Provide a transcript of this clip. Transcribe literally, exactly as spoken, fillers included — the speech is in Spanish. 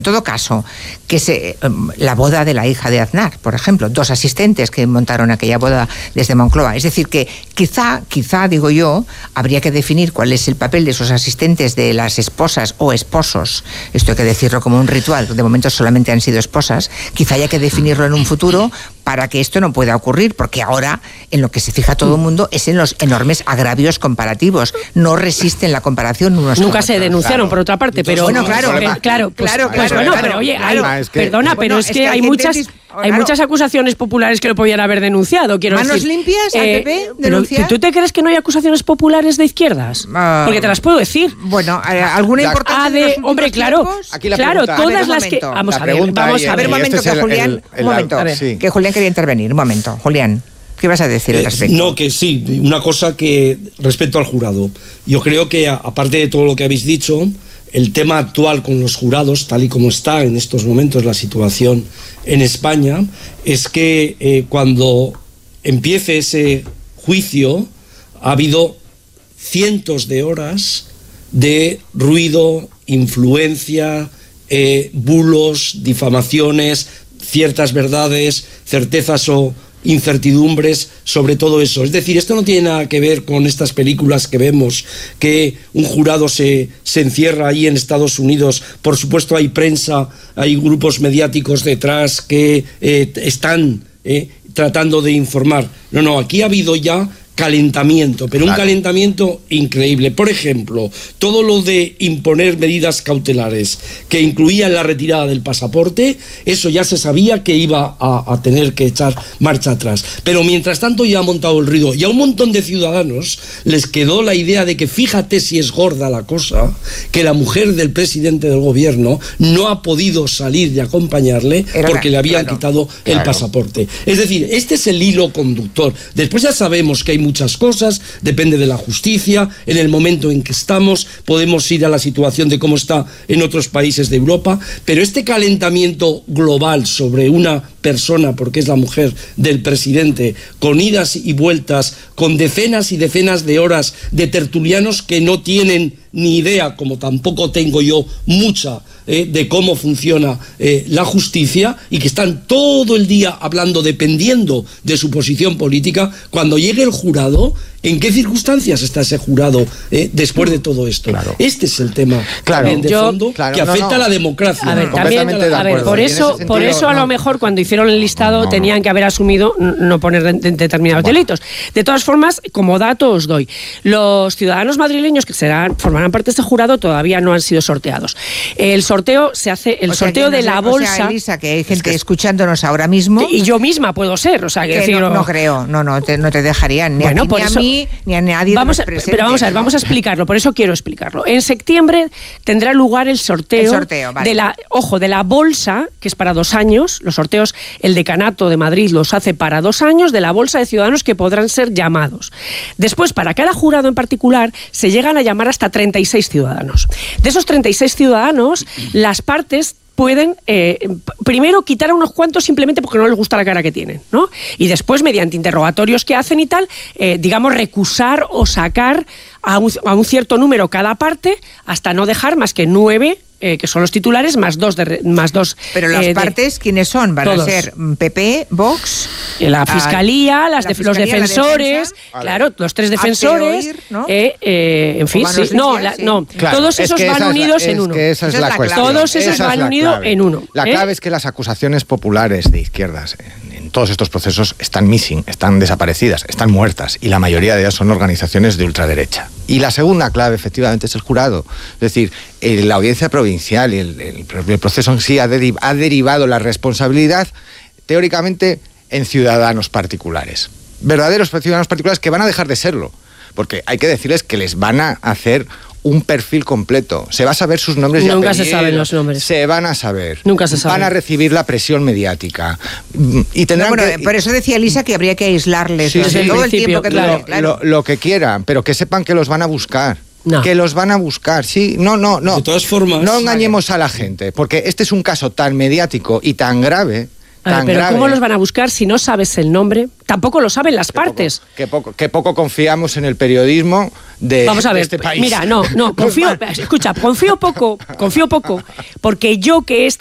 En todo caso, que se, la boda de la hija de Aznar, por ejemplo, dos asistentes que montaron aquella boda desde Moncloa. Es decir, que quizá, quizá, digo yo, habría que definir cuál es el papel de esos asistentes de las esposas o esposos. Esto hay que decirlo como un ritual. De momento solamente han sido esposas. Quizá haya que definirlo en un futuro para que esto no pueda ocurrir, porque ahora en lo que se fija todo el mundo es en los enormes agravios comparativos. No resisten la comparación unos Nunca con se otros. denunciaron, Claro. por otra parte, pero Bueno, claro, eh, claro, pues, claro, pues claro, bueno, claro, pero oye, claro. hay, Es que- perdona, bueno, pero es, es que, que hay hay muchas gente- hay claro. muchas acusaciones populares que lo podían haber denunciado, quiero ¿Manos decir. limpias al P P pero, denunciar? ¿tú te crees que no hay acusaciones populares de izquierdas? Ah, Porque te las puedo decir. Bueno, eh, ¿alguna La- importancia Ah, en los de, últimos hombre, claro, tiempos? Aquí la claro, pregunta- todas A ver, un las que... momento. Vamos La a ver, pregunta vamos y- a A ver, un y ver. momento, este es que el- Julián, el- el- un momento, a ver. sí. que Julián quería intervenir, un momento, Julián, ¿qué vas a decir al Eh, respecto? no, que sí, una cosa que respecto al jurado. Yo creo que a- aparte de todo lo que habéis dicho, el tema actual con los jurados, tal y como está en estos momentos la situación en España, es que eh, cuando empiece ese juicio ha habido cientos de horas de ruido, influencia, eh, bulos, difamaciones, ciertas verdades, certezas o incertidumbres sobre todo eso. Es decir, esto no tiene nada que ver con estas películas que vemos, que un jurado se, se encierra ahí en Estados Unidos. Por supuesto hay prensa, hay grupos mediáticos detrás que eh, están eh, tratando de informar. No, no, aquí ha habido ya calentamiento, pero Claro. un calentamiento increíble. Por ejemplo, todo lo de imponer medidas cautelares que incluían la retirada del pasaporte, eso ya se sabía que iba a, a tener que echar marcha atrás. Pero mientras tanto ya ha montado el ruido y a un montón de ciudadanos les quedó la idea de que fíjate si es gorda la cosa, que la mujer del presidente del gobierno no ha podido salir y acompañarle Era porque la- le habían claro, quitado el claro. pasaporte. Es decir, este es el hilo conductor. Después ya sabemos que hay muchas cosas, depende de la justicia, en el momento en que estamos, podemos ir a la situación de cómo está en otros países de Europa, pero este calentamiento global sobre una persona, porque es la mujer del presidente, con idas y vueltas, con decenas y decenas de horas de tertulianos que no tienen ni idea, como tampoco tengo yo mucha, eh, de cómo funciona eh, la justicia, y que están todo el día hablando, dependiendo de su posición política, cuando llegue el jurado, ¿en qué circunstancias está ese jurado eh, después de todo esto? Claro. Este es el tema Claro. también de Yo- fondo claro, que no, afecta no. a la democracia. A ver, también, Completamente de a ver, acuerdo. por Y en ese eso, sentido, por eso a no. lo mejor cuando hicieron el listado No, no. tenían que haber asumido n- no poner de- de- determinados delitos. De todas formas, como dato os doy, los ciudadanos madrileños que serán formarán parte de este jurado todavía no han sido sorteados. El sorteo se hace, el O sea, sorteo que no de sé, la o sea, bolsa, Elisa, que hay gente escuchándonos ahora mismo. y yo misma puedo ser, o sea, que que decir, no, no creo, no, no te, no te dejarían ni, Bueno, a, ti, por ni eso- a mí ni a nadie. Vamos de a, los presentes, pero vamos a ver, ¿no? vamos a explicarlo, por eso quiero explicarlo. En septiembre tendrá lugar el sorteo, El sorteo, vale. de la, ojo, de la bolsa, que es para dos años. Los sorteos, el decanato de Madrid los hace para dos años, de la bolsa de ciudadanos que podrán ser llamados. Después, para cada jurado en particular, se llegan a llamar hasta treinta y seis ciudadanos. De esos treinta y seis ciudadanos, las partes pueden eh, p- primero quitar a unos cuantos simplemente porque no les gusta la cara que tienen, ¿no? Y después, mediante interrogatorios que hacen y tal, eh, digamos, recusar o sacar a un, a un cierto número cada parte hasta no dejar más que nueve, eh, que son los titulares, más dos de... re- Más dos, Pero las eh, de- partes, ¿quiénes son? Van Todos. a ser mm, P P, Vox, la fiscalía, ah, las la def- los fiscalía, la defensores, defensa. claro, los tres Hazte defensores, oír, ¿no? eh, eh, en fin, O manos sí, no, limpias, la- sí. no, Claro, todos es esos que esa van es la- unidos en es uno. que esa es Esa es la la cuestión. clave. Todos esos Esa es van la unidos clave. en uno, La ¿eh? clave es que las acusaciones populares de izquierdas en, en todos estos procesos están missing, están desaparecidas, están muertas, y la mayoría de ellas son organizaciones de ultraderecha. Y la segunda clave, efectivamente, es el jurado. Es decir, eh, la audiencia provincial y el, el, el proceso en sí ha, deriv- ha derivado la responsabilidad, teóricamente, en ciudadanos particulares. Verdaderos ciudadanos particulares que van a dejar de serlo. Porque hay que decirles que les van a hacer un perfil completo. Se va a saber sus nombres y Nunca apellidos. se saben los nombres. Se van a saber. Nunca se saben. Van a recibir la presión mediática. Mm, Y No, tendrán bueno, que... por eso decía Elisa que habría que aislarles Sí, durante sí, todo al el principio, tiempo que claro. dure, claro. Lo, lo que quieran, pero que sepan que los van a buscar. No. Que los van a buscar, sí. No, no, no. De todas formas- No engañemos a la gente, porque este es un caso tan mediático y tan grave tan pero grave. ¿cómo los van a buscar si no sabes el nombre? Tampoco lo saben las Qué partes. Poco, qué, poco, qué poco confiamos en el periodismo de, Vamos a ver, de este país. mira, no, no, confío, escucha, confío poco, confío poco, porque yo que he